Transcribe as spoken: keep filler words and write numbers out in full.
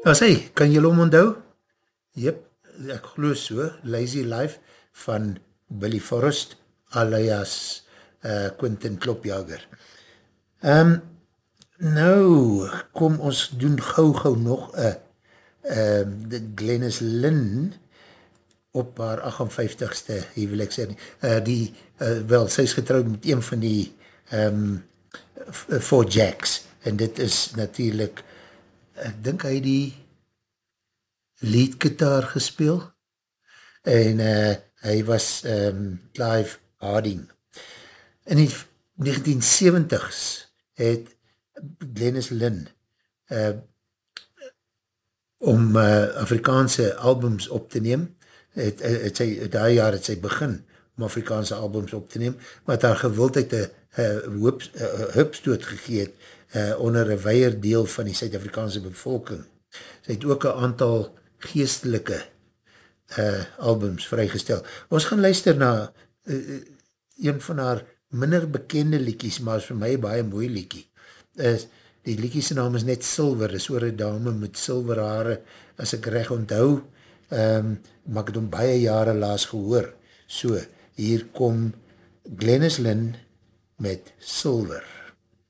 As hy, kan jy hom onthou? Jep, ek geloof so, Lazy Life van Billy Forrest, alias uh, Quentin Klopjager. Um, nou, kom ons doen gauw gauw nog een uh, Glennis Lynn op haar agt en vyftigste, hier wil ek sê nie, uh, die, uh, wel, sy is getrouwd met een van die um, Four Jacks, en dit is natuurlijk, ek dink hy die lead gitaar gespeel, en uh, hy was um, Clive Harding. In die negentien seventigs het Glennis Lynn uh, om uh, Afrikaanse albums op te neem, het, het sy, daai jaar het sy begin om Afrikaanse albums op te neem, wat haar gewildheid een hupstoot gegeet uh, onder een weier deel van die Suid-Afrikaanse bevolking. Sy het ook een aantal geestelike uh, albums vrygestel. Ons gaan luister na uh, een van haar minder bekende liedjies, maar is vir my baie mooi liedjie. Uh, die liedjie se naam is net Silver, is oor een dame met silver hare, as ek reg onthou, um, maar ek het hom baie jare laas gehoor. So, hier kom Glennis Lynn met Silver.